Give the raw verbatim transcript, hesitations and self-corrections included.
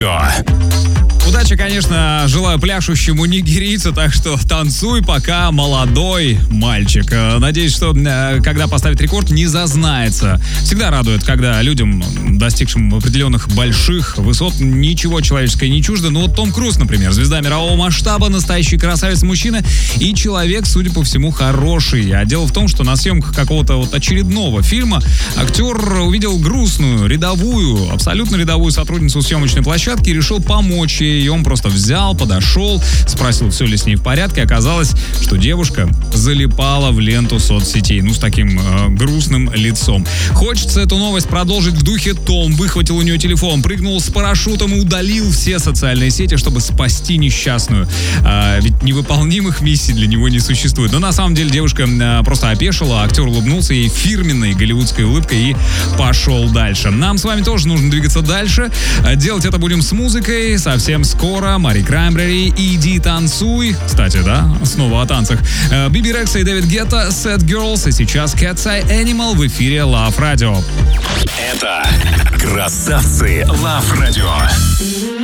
Удачи, конечно, желаю пляшущему нигерийцу, так что танцуй, пока молодой мальчик. Надеюсь, что когда поставит рекорд, не зазнается. Всегда радует, когда людям, достигшим определенных больших высот, ничего человеческое не чуждо. Ну вот Том Круз, например, звезда мирового масштаба, настоящий красавец-мужчина и человек, судя по всему, хороший. А дело в том, что на съемках какого-то вот очередного фильма актер увидел грустную, рядовую, абсолютно рядовую сотрудницу съемочной площадки и решил помочь ей. И он просто взял, подошел, спросил, все ли с ней в порядке. Оказалось, что девушка залипала в ленту соцсетей, ну, с таким э, грустным лицом. Хочется эту новость продолжить в духе Том. Выхватил у нее телефон, прыгнул с парашютом и удалил все социальные сети, чтобы спасти несчастную. А, ведь невыполнимых миссий для него не существует. Но на самом деле девушка э, просто опешила, актер улыбнулся ей фирменной голливудской улыбкой и пошел дальше. Нам с вами тоже нужно двигаться дальше. Делать это будем с музыкой. Совсем скоро Мари Краймбрери, «Иди танцуй». Кстати, да, снова о танцах. Биби Рекса и Дэвид Гетта, «Sad Girls». И сейчас Cat's Eye Animal в эфире Love Radio. Это «Красавцы Love Radio».